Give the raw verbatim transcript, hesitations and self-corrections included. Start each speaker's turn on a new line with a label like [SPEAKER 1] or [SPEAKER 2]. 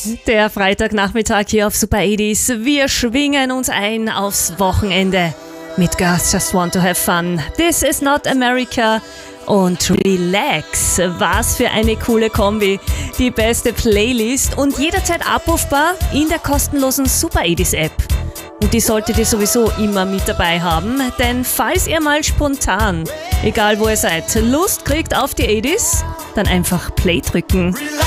[SPEAKER 1] Der Freitagnachmittag hier auf Super achtziger. Wir schwingen uns ein aufs Wochenende mit Girls Just Want to Have Fun. This is not America und Relax. Was für eine coole Kombi. Die beste Playlist und jederzeit abrufbar in der kostenlosen Super achtziger App. Und die solltet ihr sowieso immer mit dabei haben, denn falls ihr mal spontan, egal wo ihr seid, Lust kriegt auf die achtziger, dann einfach Play drücken.